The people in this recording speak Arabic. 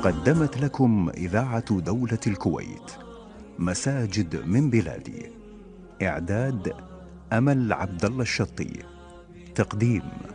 قدمت لكم إذاعة دولة الكويت مساجد من بلادي. إعداد أمل عبد الله الشطي. تقديم